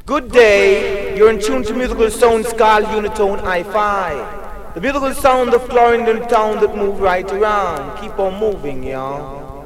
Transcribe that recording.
Good day, you're in tune to musical sounds called Unitone I-5. The musical sound of Clarendon town that move right around. Keep on moving, y'all.